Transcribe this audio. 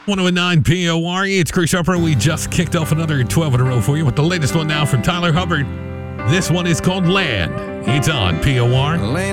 109 POR. It's Chris Harper. We just kicked off another 12 in a row for you with the latest one now from Tyler Hubbard. This one is called Land. It's on POR.